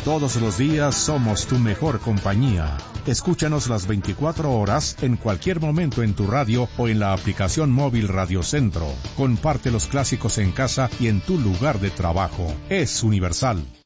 Todos los días somos tu mejor compañía. Escúchanos las 24 horas en cualquier momento en tu radio o en la aplicación móvil Radio Centro. Comparte los clásicos en casa y en tu lugar de trabajo. Es Universal.